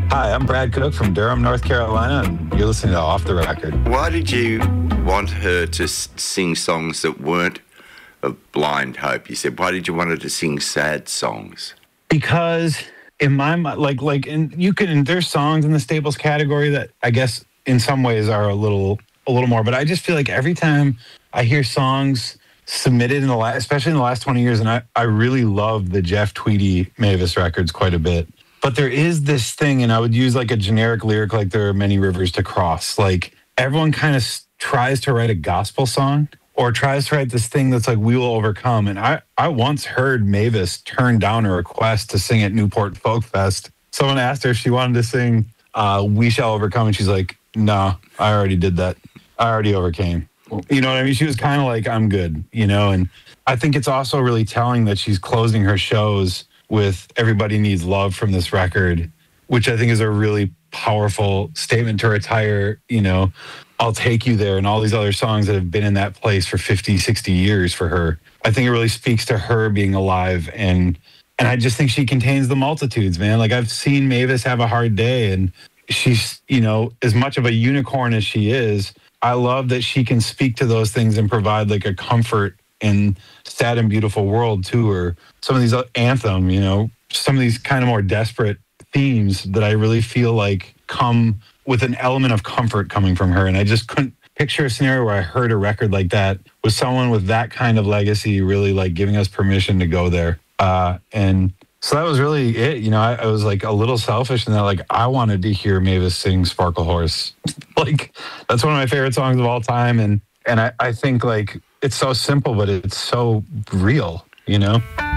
Hi, I'm Brad Cook from Durham, North Carolina, and you're listening to Off the Record. Why did you want her to sing songs that weren't of Blind Hope? You said, why did you want her to sing sad songs? Because in my mind, there's songs in the staples category that I guess in some ways are a little more, but I just feel like every time I hear songs submitted especially in the last 20 years, and I really love the Jeff Tweedy Mavis records quite a bit. But there is this thing, and I would use like a generic lyric like there are many rivers to cross. Like everyone kind of tries to write a gospel song or tries to write this thing that's like, we will overcome. And I once heard Mavis turn down a request to sing at Newport Folk Fest. Someone asked her if she wanted to sing We Shall Overcome. And she's like, no, I already did that. I already overcame. You know what I mean? She was kind of like, I'm good, And I think it's also really telling that she's closing her shows with Everybody Needs Love from this record, which I think is a really powerful statement to retire, I'll Take You There and all these other songs that have been in that place for 50, 60 years for her. I think it really speaks to her being alive. And I just think she contains the multitudes, man. Like I've seen Mavis have a hard day and she's, as much of a unicorn as she is, I love that she can speak to those things and provide like a comfort in sad and beautiful world to her. Some of these anthem, some of these kind of more desperate themes that I really feel like come with an element of comfort coming from her. And I just couldn't picture a scenario where I heard a record like that with someone with that kind of legacy really like giving us permission to go there. And so that was really it. I was like a little selfish in that like I wanted to hear Mavis sing Sparkle Horse. Like that's one of my favorite songs of all time. And I think like it's so simple, but it's so real,